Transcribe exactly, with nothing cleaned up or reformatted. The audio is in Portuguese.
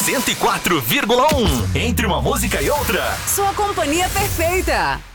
cento e quatro vírgula um. Entre uma música e outra. Sua companhia perfeita.